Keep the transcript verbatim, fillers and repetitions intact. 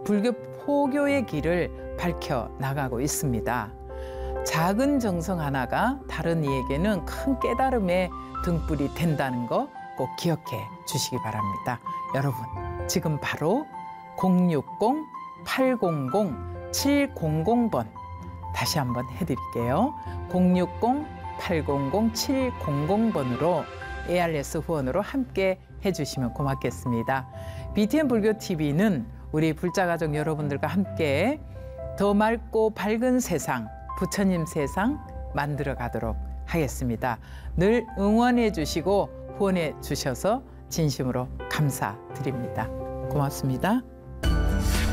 불교 포교의 길을 밝혀 나가고 있습니다. 작은 정성 하나가 다른 이에게는 큰 깨달음의 등불이 된다는 거 꼭 기억해 주시기 바랍니다. 여러분, 지금 바로 공육공 팔공공 칠공공 번 다시 한번 해드릴게요. 공육공 팔공공 칠공공 번으로 에이알에스 후원으로 함께 해주시면 고맙겠습니다. 비티엔 불교티비는 우리 불자가족 여러분들과 함께 더 맑고 밝은 세상, 부처님 세상 만들어 가도록 하겠습니다. 늘 응원해 주시고 후원해 주셔서 진심으로 감사드립니다. 고맙습니다.